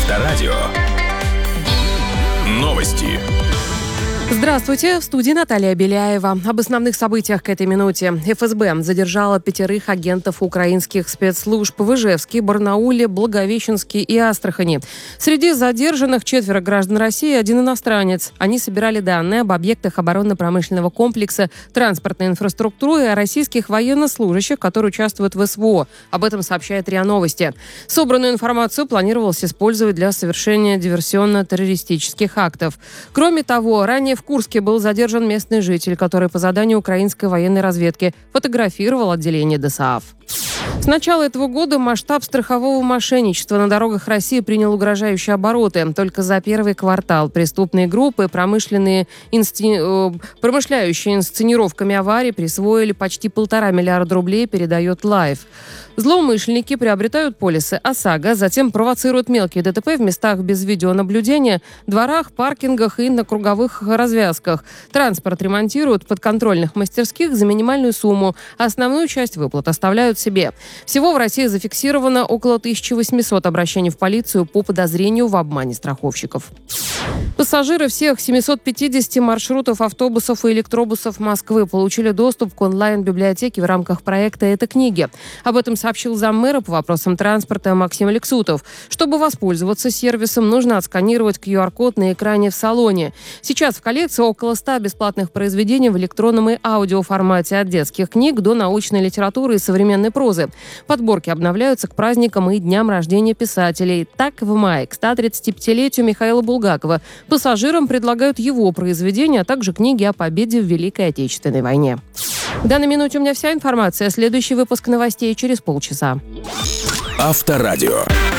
Авторадио. Новости. Здравствуйте, в студии Наталья Беляева. Об основных событиях к этой минуте. ФСБ задержала 5 агентов украинских спецслужб в Ижевске, Барнауле, Благовещенске и Астрахани. Среди задержанных 4 граждан России, 1 иностранец. Они собирали данные об объектах оборонно-промышленного комплекса, транспортной инфраструктуры и о российских военнослужащих, которые участвуют в СВО. Об этом сообщает РИА Новости. Собранную информацию планировалось использовать для совершения диверсионно-террористических актов. Кроме того, ранее в Курске был задержан местный житель, который по заданию украинской военной разведки фотографировал отделение ДСААФ. С начала этого года масштаб страхового мошенничества на дорогах России принял угрожающие обороты. Только за первый квартал преступные группы, промышляющие инсценировками аварий, присвоили почти 1,5 миллиарда рублей, передает Лайф. Злоумышленники приобретают полисы ОСАГО, затем провоцируют мелкие ДТП в местах без видеонаблюдения, дворах, паркингах и на круговых развязках. Транспорт ремонтируют в подконтрольных мастерских за минимальную сумму, а основную часть выплат оставляют себе. Всего в России зафиксировано около 1800 обращений в полицию по подозрению в обмане страховщиков. Пассажиры всех 750 маршрутов автобусов и электробусов Москвы получили доступ к онлайн-библиотеке в рамках проекта «Это книги». Об этом сообщил заммэра по вопросам транспорта Максим Алексутов. Чтобы воспользоваться сервисом, нужно отсканировать QR-код на экране в салоне. Сейчас в коллекции около 100 бесплатных произведений в электронном и аудиоформате от детских книг до научной литературы и современной прозы. Подборки обновляются к праздникам и дням рождения писателей. Так, в мае к 135-летию Михаила Булгакова пассажирам предлагают его произведения, а также книги о победе в Великой Отечественной войне. В данной минуте у меня вся информация. Следующий выпуск новостей через полчаса. Авторадио.